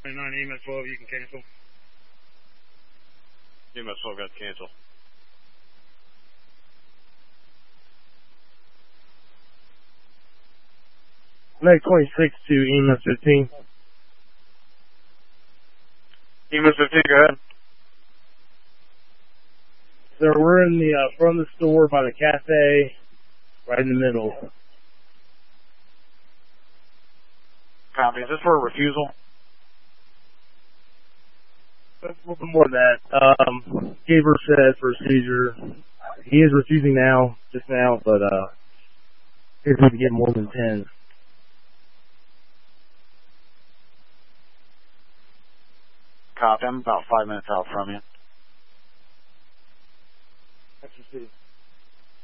29 EMS 12, you can cancel. EMS 12 got to cancel. Meg 26 to EMS 15. EMS 15, go ahead. So we're in the front of the store by the cafe, right in the middle. Copy. Is this for a refusal? A little bit more than that. Gaber said for a seizure. He is refusing now, just now, but he's going to get more than 10. Copy. I'm about 5 minutes out from you. That's your